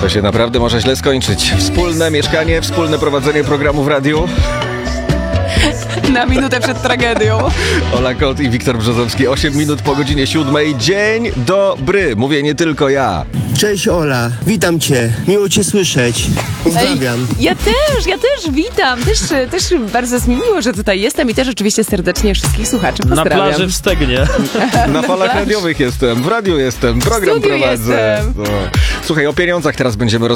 To się naprawdę może źle skończyć. Wspólne mieszkanie, wspólne prowadzenie programu w radiu. Na minutę przed tragedią. Ola Kot i Wiktor Brzozowski. 8 minut po godzinie 7. Dzień dobry. Mówię nie tylko ja. Cześć Ola, witam cię. Miło cię słyszeć. Pozdrawiam. Ja też witam. Też bardzo jest mi miło, że tutaj jestem i też oczywiście serdecznie wszystkich słuchaczy Na pozdrawiam. plaży w Stegnie. Na falach radiowych jestem, w radiu jestem, program studiu prowadzę. jestem. No. Słuchaj, o pieniądzach teraz będziemy rozmawiać.